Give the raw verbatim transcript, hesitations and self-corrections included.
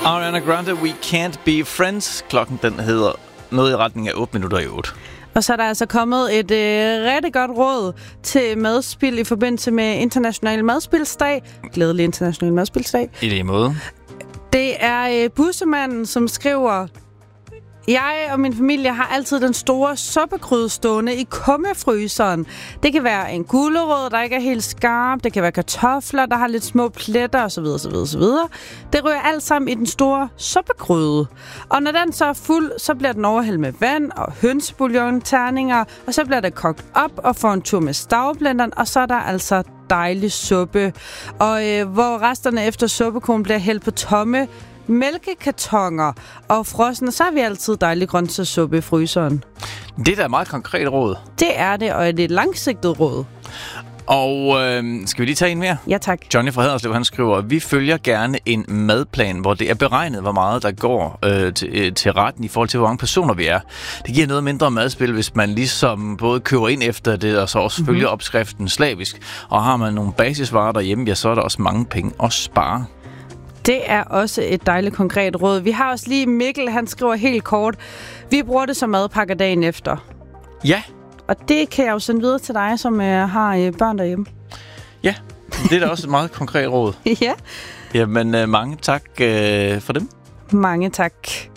Ariana Grande, We Can't Be Friends. Klokken den hedder noget i retning af otte minutter i otte. Og så er der altså kommet et øh, rigtig godt råd til madspil i forbindelse med International Madspilsdag. Glædelig International Madspilsdag. I lige måde. Det er øh, bussemanden, som skriver: Jeg og min familie har altid den store suppegryde stående i kummefryseren. Det kan være en gulerod, der ikke er helt skarp. Det kan være kartofler, der har lidt små pletter osv. osv., osv. Det ryger alt sammen i den store suppegryde. Og når den så er fuld, så bliver den overhældt med vand og hønsebouillon-terninger. Og så bliver det kogt op og får en tur med stavblenderen. Og så er der altså dejlig suppe. Og øh, hvor resterne efter suppekogen bliver hældt på tomme mælkekartoner og frossen, så har vi altid dejlig grøntsagssuppe i fryseren. Det er da et meget konkret råd. Det er det, og det er et langsigtet råd. Og øh, skal vi lige tage en mere? Ja, tak. Johnny fra Haderslev, han skriver: Vi følger gerne en madplan, hvor det er beregnet, hvor meget der går øh, til, øh, til retten i forhold til, hvor mange personer vi er. Det giver noget mindre madspil, hvis man ligesom både køber ind efter det, og så også mm-hmm. følger opskriften slavisk. Og har man nogle basisvarer derhjemme, ja, så er der også mange penge at spare. Det er også et dejligt konkret råd. Vi har også lige Mikkel, han skriver helt kort: Vi bruger det som madpakker dagen efter. Ja. Og det kan jeg jo sende videre til dig, som øh, har øh, børn derhjemme. Ja, det er da også et meget konkret råd. Ja. Jamen, øh, mange tak øh, for dem. Mange tak.